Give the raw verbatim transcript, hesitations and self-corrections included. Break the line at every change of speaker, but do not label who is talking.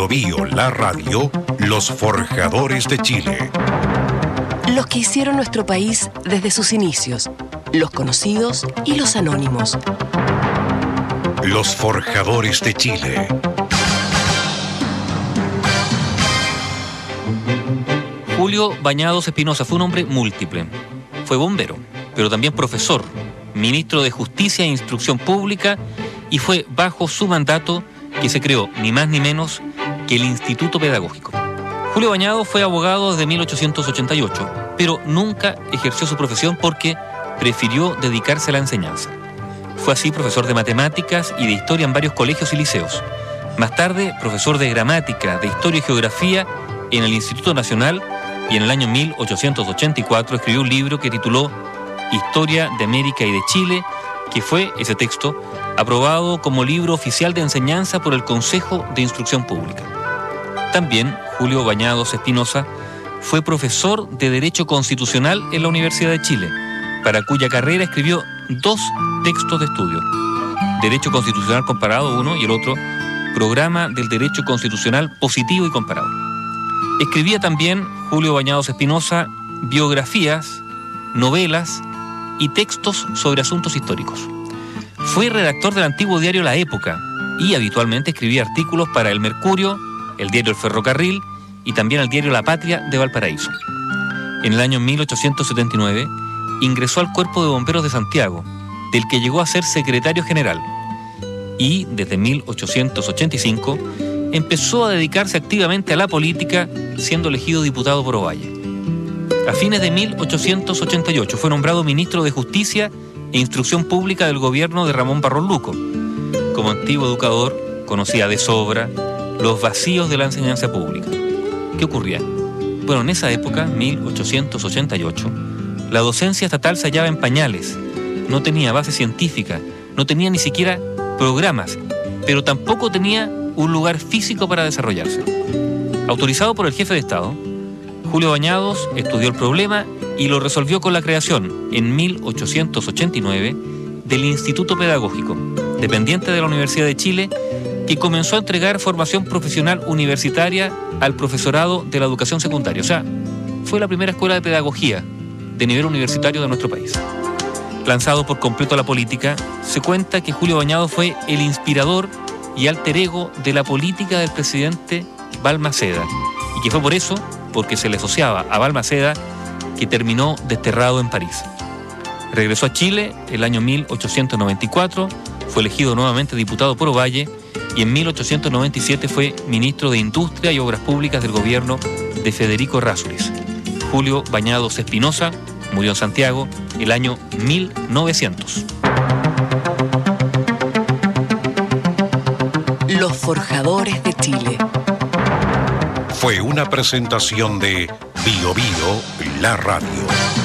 Bio Bio, la radio, los forjadores de Chile.
Los que hicieron nuestro país desde sus inicios, los conocidos y los anónimos.
Los forjadores de Chile.
Julio Bañados Espinosa fue un hombre múltiple. Fue bombero, pero también profesor, ministro de Justicia e Instrucción Pública, y fue bajo su mandato que se creó ni más ni menos que el Instituto Pedagógico. Julio Bañados fue abogado desde mil ochocientos ochenta y ocho, pero nunca ejerció su profesión porque prefirió dedicarse a la enseñanza. Fue así profesor de matemáticas y de historia en varios colegios y liceos. Más tarde, profesor de gramática, de historia y geografía en el Instituto Nacional, y en el año mil ochocientos ochenta y cuatro escribió un libro que tituló Historia de América y de Chile, que fue, ese texto, aprobado como libro oficial de enseñanza por el Consejo de Instrucción Pública. También Julio Bañados Espinosa fue profesor de Derecho Constitucional en la Universidad de Chile, para cuya carrera escribió dos textos de estudio: Derecho Constitucional Comparado uno y el otro, Programa del Derecho Constitucional Positivo y Comparado. Escribía también Julio Bañados Espinosa biografías, novelas y textos sobre asuntos históricos. Fue redactor del antiguo diario La Época y habitualmente escribía artículos para El Mercurio, el diario El Ferrocarril y también el diario La Patria de Valparaíso. En el año mil ochocientos setenta y nueve ingresó al Cuerpo de Bomberos de Santiago, del que llegó a ser secretario general, y desde mil ochocientos ochenta y cinco empezó a dedicarse activamente a la política, siendo elegido diputado por Ovalle. A fines de mil ochocientos ochenta y ocho fue nombrado ministro de Justicia e Instrucción Pública del gobierno de Ramón Barros Luco. Como antiguo educador, conocía de sobra los vacíos de la enseñanza pública. ¿Qué ocurría? Bueno, en esa época, mil ochocientos ochenta y ocho, la docencia estatal se hallaba en pañales, no tenía base científica, no tenía ni siquiera programas, pero tampoco tenía un lugar físico para desarrollarse. Autorizado por el jefe de Estado, Julio Bañados estudió el problema y lo resolvió con la creación, en mil ochocientos ochenta y nueve, del Instituto Pedagógico, dependiente de la Universidad de Chile, que comenzó a entregar formación profesional universitaria al profesorado de la educación secundaria. O sea, fue la primera escuela de pedagogía de nivel universitario de nuestro país. Lanzado por completo a la política, se cuenta que Julio Bañados fue el inspirador y alter ego de la política del presidente Balmaceda, y que fue por eso, porque se le asociaba a Balmaceda, que terminó desterrado en París. Regresó a Chile el año mil ochocientos noventa y cuatro, fue elegido nuevamente diputado por Ovalle, y en mil ochocientos noventa y siete fue ministro de Industria y Obras Públicas del gobierno de Federico Errázuriz. Julio Bañados Espinosa murió en Santiago el año mil novecientos.
Los forjadores de Chile.
Fue una presentación de Bio Bio, la radio.